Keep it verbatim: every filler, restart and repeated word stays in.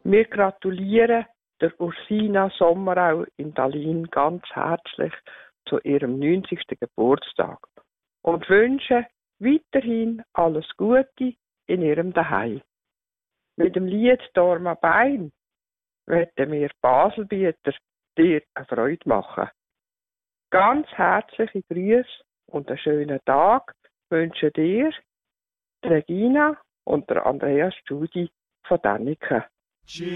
Wir gratulieren der Ursina Sommerau in Tallinn ganz herzlich zu ihrem neunzigsten Geburtstag und wünschen weiterhin alles Gute in ihrem Daheim. Mit dem Lied «Dorma Bein» möchten wir Baselbieter dir eine Freude machen. Ganz herzliche Grüße und einen schönen Tag wünschen dir Regina und der Andreas Studi von Däniken.